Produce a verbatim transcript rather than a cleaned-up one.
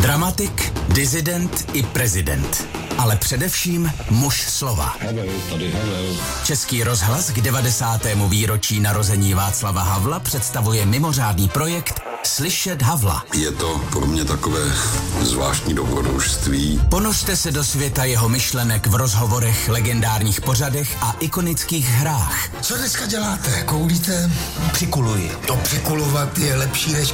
Dramatik, disident i prezident. Ale především muž slova. Havel, tady Havel. Český rozhlas k devadesátému výročí narození Václava Havla představuje mimořádný projekt Slyšet Havla. Je to pro mě takové zvláštní dobrodružství. Ponořte se do světa jeho myšlenek v rozhovorech, legendárních pořadech a ikonických hrách. Co dneska děláte? Koulíte? Přikuluji. To přikulovat je lepší než